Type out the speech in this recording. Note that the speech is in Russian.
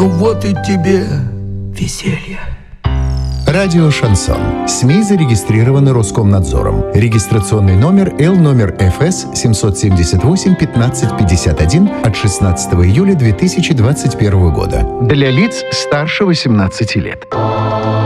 Ну вот и тебе веселье. Радио «Шансон». СМИ зарегистрированы Роскомнадзором. Регистрационный номер Л номер ФС 778-1551 от 16 июля 2021 года. Для лиц старше 18 лет.